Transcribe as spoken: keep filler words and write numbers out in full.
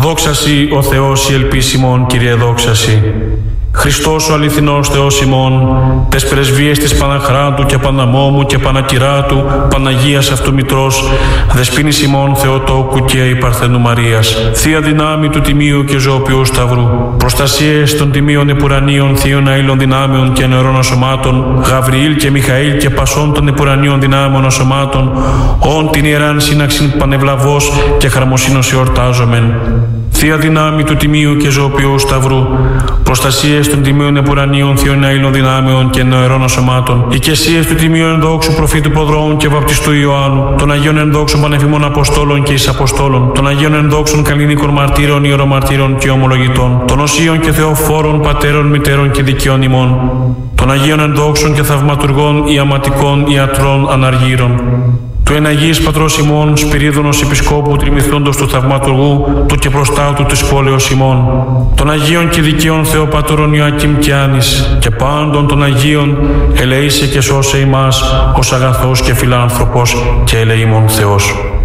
Δόξασι ο Θεός η ελπίσιμον, Κύριε δόξασι. Χριστός ο αληθινός Θεός ημών, τες πρεσβείες της Παναχράντου και Παναμόμου και Πανακυράτου, Παναγίας αυτού Μητρός, δεσποίνης ημών Θεοτόκου και η Παρθένου Μαρίας, Θεία δυνάμει του Τιμίου και Ζωοποιού Σταυρού, προστασίες των Τιμίων Επουρανίων Θείων Αήλων δυνάμεων και νεωρών ασωμάτων, Γαβριήλ και Μιχαήλ και πασών των Επουρανίων δυνάμεων ασωμάτων, όν την ιεράν σύναξην πανευλαβώς και χαρμοσύνος εορτάζομεν. Θεία δυνάμει του Τιμίου και Ζωοποιού Σταυρού, προστασίες των Τιμίων Επουρανίων Θείων Αήλων δυνάμεων και νεωρών ασωμάτων, οικεσίες του Τιμίου ενδόξου προφήτου Προδρόμου και βαπτιστού Ιωάννου, των Αγίων ενδόξων πανεφημών Αποστόλων και εις Αποστόλων, των Αγίων ενδόξων καλλινίκων μαρτύρων, ιερομαρτύρων και ομολογητών, των Οσίων και Θεοφόρων πατέρων, μητέρων και δικαιών ημών, των Αγίων ενδόξων και θαυματουργών, ιαματικών, ιατρών, αναργύρων, του εναγής πατρός ημών, Σπυρίδωνος Επισκόπου, τριμηθόντος του θαυματουργού, του και προστάτου της πόλεως ημών, των Αγίων και δικαίων Θεοπατώρων Ιωακήμ και Άνης, και πάντων των Αγίων, ελεήσε και σώσε ημάς, ως αγαθός και φιλάνθρωπος και ελεήμων Θεός.